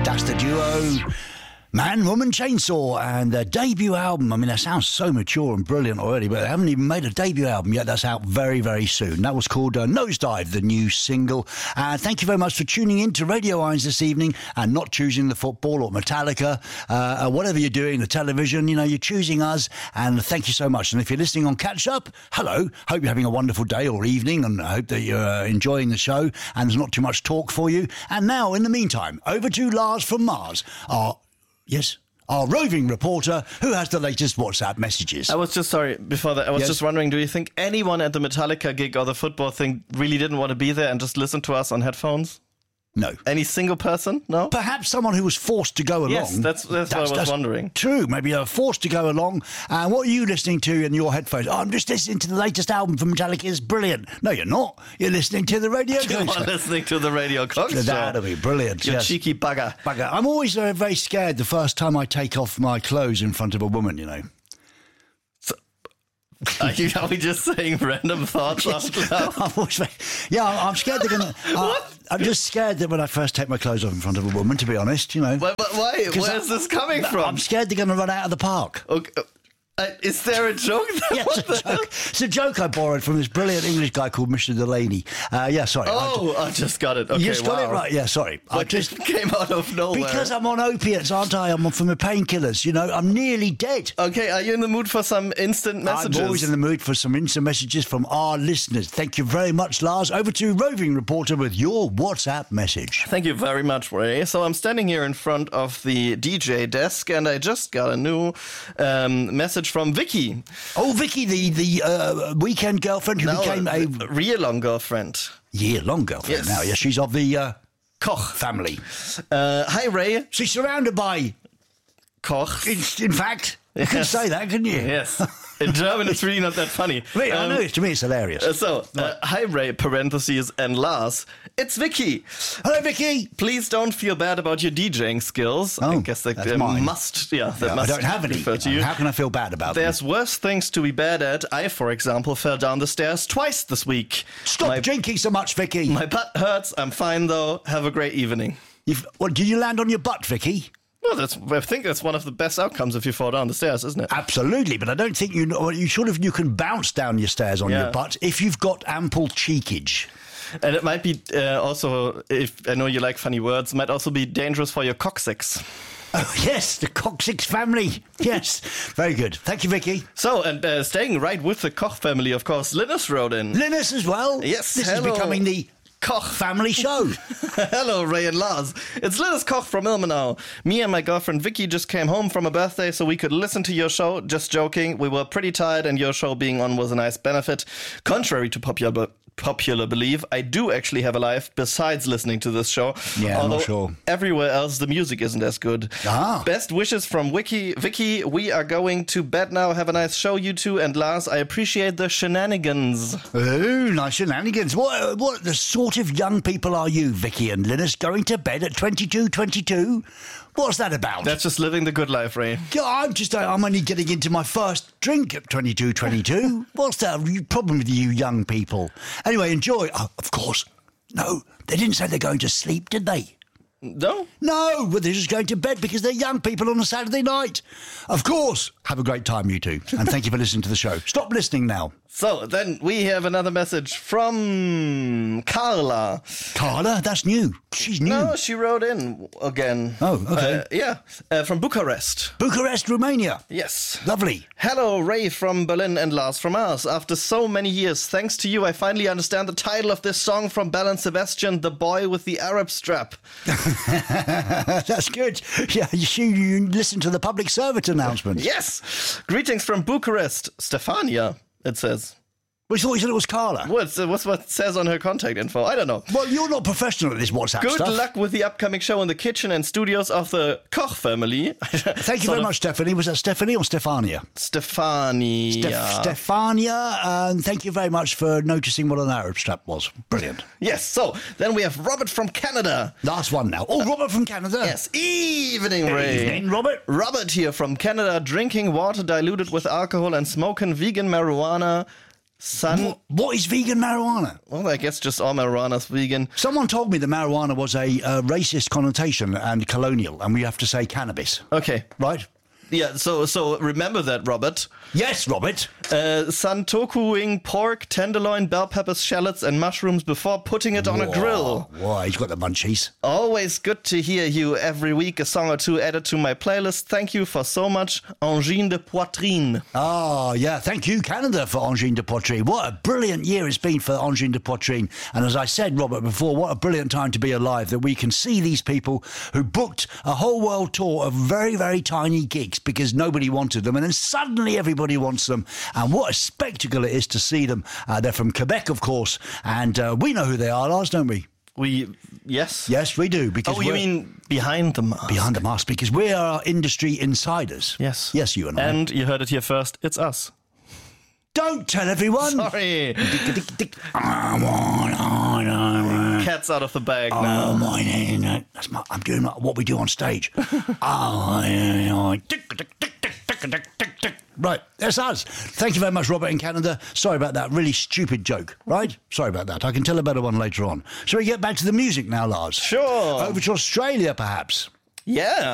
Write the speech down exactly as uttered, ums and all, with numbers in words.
That's the duo Man, Woman, Chainsaw, and their debut album. I mean, that sounds so mature and brilliant already, but they haven't even made a debut album yet. That's out very, very soon. That was called uh, Nosedive, the new single. And uh, thank you very much for tuning in to Radio Irons this evening and not choosing the football or Metallica, uh, or whatever you're doing, the television. You know, you're choosing us, and thank you so much. And if you're listening on Catch Up, hello. Hope you're having a wonderful day or evening, and I hope that you're uh, enjoying the show and there's not too much talk for you. And now, in the meantime, over to Lars from Mars, our Yes, our roving reporter who has the latest WhatsApp messages. I was just, sorry, before that, I was yes. just wondering, do you think anyone at the Metallica gig or the football thing really didn't want to be there and just listen to us on headphones? No. Any single person? No? Perhaps someone who was forced to go along. Yes, that's, that's, that's what I was that's wondering. True, maybe they were forced to go along. And what are you listening to in your headphones? Oh, I'm just listening to the latest album from Metallica. It's brilliant. No, you're not. You're listening to the Radio Cock Show. You're listening to the Radio Cock Show. That'll be brilliant. You yes. cheeky bugger. bugger. I'm always uh, very scared the first time I take off my clothes in front of a woman, you know. Are, you, are we just saying random thoughts yes. out loud? I'm always, yeah, I'm scared they're going to... Uh, I'm just scared that when I first take my clothes off in front of a woman, to be honest, you know. But, but why? Where's I, this coming from? I'm scared they're going to run out of the park. Okay. Uh, is there a joke? Yes, it's a joke. It's a joke I borrowed from this brilliant English guy called Mister Delaney. Uh, yeah, sorry. Oh, I just, I just got it. Okay, you just got wow. it right. Yeah, sorry. But I just it came out of nowhere. Because I'm on opiates, aren't I? I'm on from the painkillers. You know, I'm nearly dead. Okay, are you in the mood for some instant messages? I'm always in the mood for some instant messages from our listeners. Thank you very much, Lars. Over to Roving Reporter with your WhatsApp message. Thank you very much, Ray. So I'm standing here in front of the D J desk, and I just got a new um, message from Vicky. Oh, Vicky, the the uh, weekend girlfriend who no, became a... a year-long girlfriend. Year-long girlfriend yes. now. Yes, she's of the uh, Koch family. Uh, hi, Ray. She's surrounded by... Koch. In, in fact, you yes. can say that, couldn't you? Yes. In German, it's really not that funny. Wait, um, I know, to me it's hilarious. Uh, so, uh, hi, Ray, parentheses, and Lars. It's Vicky. Hello, Vicky. Please don't feel bad about your DJing skills. Oh, I guess that that's uh, mine. must, yeah, that Yeah, must I don't have any. refer to you. How can I feel bad about There's them? worse things to be bad at. I, for example, fell down the stairs twice this week. Stop my, drinking so much, Vicky. My butt hurts. I'm fine, though. Have a great evening. You've, what, did you land on your butt, Vicky? Well, that's, I think that's one of the best outcomes if you fall down the stairs, isn't it? Absolutely, but I don't think you know. You sort of you can bounce down your stairs on Yeah. your butt if you've got ample cheekage. And it might be uh, also, if I know you like funny words, might also be dangerous for your coccyx. Oh, yes, the Coccyx family. Yes, very good. Thank you, Vicky. So, and uh, staying right with the Koch family, of course, Linus wrote in. Linus as well. Yes, this hello. is becoming the Koch family show. Hello, Ray and Lars. It's Linus Koch from Ilmenau. Me and my girlfriend Vicky just came home from a birthday so we could listen to your show. Just joking. We were pretty tired and your show being on was a nice benefit. Contrary to popular popular belief, I do actually have a life besides listening to this show. Yeah, I'm although not sure. Everywhere else the music isn't as good. Ah. Best wishes from Vicky. Vicky, we are going to bed now. Have a nice show, you two. And Lars, I appreciate the shenanigans. Oh, nice shenanigans. What, what the sort of young people are you, Vicky and Linus, going to bed at twenty-two twenty-two? What's that about? That's just living the good life, Ray. Yeah, I'm just, I'm only getting into my first drink at twenty-two twenty-two. What's the problem with you young people? Anyway, enjoy. Oh, of course. No, they didn't say they're going to sleep, did they? No? No, but they're just going to bed because they're young people on a Saturday night. Of course. Have a great time, you two. And thank you for listening to the show. Stop listening now. So, then we have another message from Carla. Carla? That's new. She's new. No, she wrote in again. Oh, okay. Uh, yeah, uh, from Bucharest. Bucharest, Romania. Yes. Lovely. Hello, Ray from Berlin and Lars from Mars. After so many years, thanks to you, I finally understand the title of this song from Bell and Sebastian, The Boy with the Arab Strap. That's good. Yeah, you, you listen to the public servant announcement. Yes. Greetings from Bucharest, Stefania, it says. We thought you said it was Carla. What's, uh, what's what it says on her contact info? I don't know. Well, you're not professional at this WhatsApp Good stuff. luck with the upcoming show in the kitchen and studios of the Koch family. Thank you very much, Stephanie. Was that Stephanie or Stefania? Stefania. Steph- Stefania, and thank you very much for noticing what an Arab strap was. Brilliant. Yes, so then we have Robert from Canada. Last one now. Oh, Robert from Canada. Yes, evening, Ray. Evening, Robert. Robert here from Canada, drinking water diluted with alcohol and smoking vegan marijuana. Sun. What, what is vegan marijuana? Well, I guess just all marijuana's vegan. Someone told me that marijuana was a uh, racist connotation and colonial, and we have to say cannabis. Okay. Right? Yeah, so so remember that, Robert. Yes, Robert. Uh, santokuing pork, tenderloin, bell peppers, shallots, and mushrooms before putting it on a grill. Whoa, he's got the munchies. Always good to hear you every week. A song or two added to my playlist. Thank you for so much. Angine de Poitrine. Oh, yeah. Thank you, Canada, for Angine de Poitrine. What a brilliant year it's been for Angine de Poitrine. And as I said, Robert, before, what a brilliant time to be alive, that we can see these people who booked a whole world tour of very, very tiny gigs because nobody wanted them. And then suddenly everybody wants them. And what a spectacle it is to see them. Uh, they're from Quebec, of course. And uh, we know who they are, Lars, don't we? We, yes. Yes, we do. Because oh, you mean behind the mask? Behind the mask, because we are industry insiders. Yes. Yes, you and I. And you heard it here first. It's us. Don't tell everyone. Sorry. Cat's out of the bag oh, now. My, that's my, I'm doing what we do on stage. oh, Right, that's us. Thank you very much, Robert in Canada. Sorry about that really stupid joke, right? Sorry about that. I can tell a better one later on. Shall we get back to the music now, Lars? Sure. Over to Australia, perhaps. Yeah.